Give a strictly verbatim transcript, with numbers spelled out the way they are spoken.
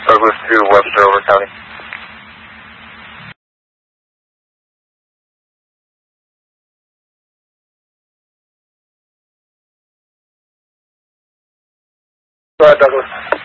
Douglas two, Webster, over County. Go ahead, Douglas.